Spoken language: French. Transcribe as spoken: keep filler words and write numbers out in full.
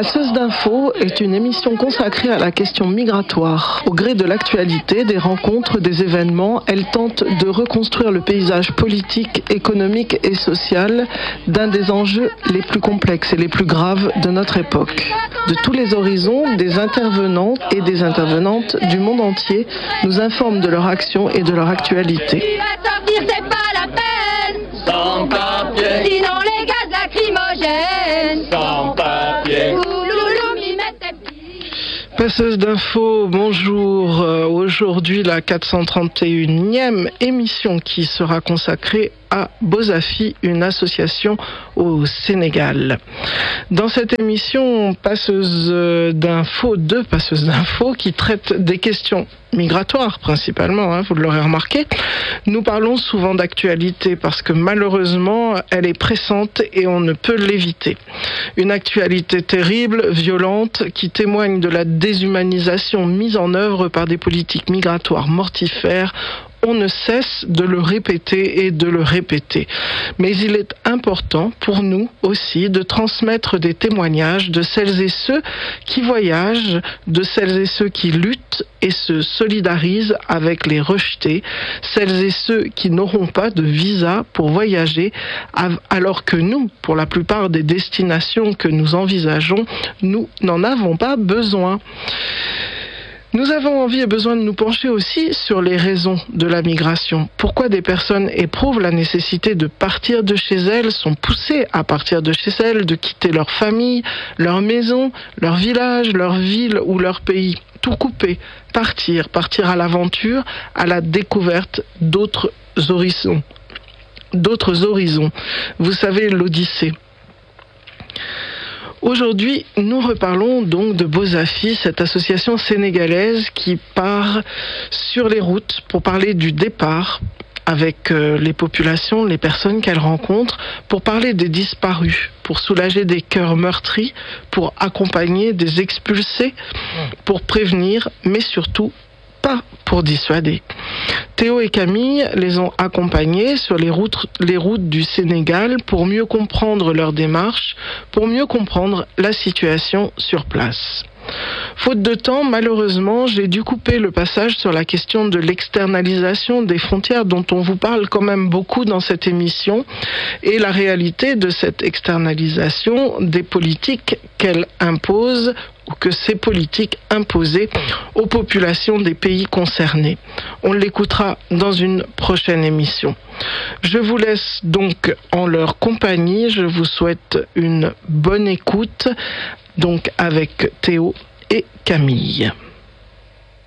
Passeuse d'infos est une émission consacrée à la question migratoire. Au gré de l'actualité, des rencontres, des événements, elle tente de reconstruire le paysage politique, économique et social d'un des enjeux les plus complexes et les plus graves de notre époque. De tous les horizons, des intervenants et des intervenantes du monde entier nous informent de leur action et de leur actualité. C'est pas la peine, sans papier, sinon les gaz lacrymogènes, sans papier, ouloulou, m'y mettait pire. Passeuse d'infos, bonjour. Euh, aujourd'hui, la quatre cent trente et unième émission qui sera consacrée à Bozafi, une association au Sénégal. Dans cette émission, passeuse d'infos, deux passeuses d'infos qui traitent des questions migratoires principalement, hein, vous l'aurez remarqué. Nous parlons souvent d'actualité parce que malheureusement, elle est pressante et on ne peut l'éviter. Une actualité terrible, violente, qui témoigne de la déshumanisation mise en œuvre par des politiques migratoires mortifères. On ne cesse de le répéter et de le répéter. Mais il est important pour nous aussi de transmettre des témoignages de celles et ceux qui voyagent, de celles et ceux qui luttent et se solidarisent avec les rejetés, celles et ceux qui n'auront pas de visa pour voyager, alors que nous, pour la plupart des destinations que nous envisageons, nous n'en avons pas besoin. Nous avons envie et besoin de nous pencher aussi sur les raisons de la migration. Pourquoi des personnes éprouvent la nécessité de partir de chez elles, sont poussées à partir de chez elles, de quitter leur famille, leur maison, leur village, leur ville ou leur pays. Tout couper, partir, partir à l'aventure, à la découverte d'autres horizons. D'autres horizons. Vous savez, l'Odyssée. Aujourd'hui, nous reparlons donc de Bozafi, cette association sénégalaise qui part sur les routes pour parler du départ avec les populations, les personnes qu'elle rencontre, pour parler des disparus, pour soulager des cœurs meurtris, pour accompagner des expulsés, pour prévenir, mais surtout pas pour dissuader. Théo et Camille les ont accompagnés sur les routes, les routes du Sénégal pour mieux comprendre leur démarche, pour mieux comprendre la situation sur place. Faute de temps, malheureusement, j'ai dû couper le passage sur la question de l'externalisation des frontières dont on vous parle quand même beaucoup dans cette émission et la réalité de cette externalisation des politiques qu'elle impose ou que ces politiques imposées aux populations des pays concernés. On l'écoutera dans une prochaine émission. Je vous laisse donc en leur compagnie. Je vous souhaite une bonne écoute, donc avec Théo et Camille.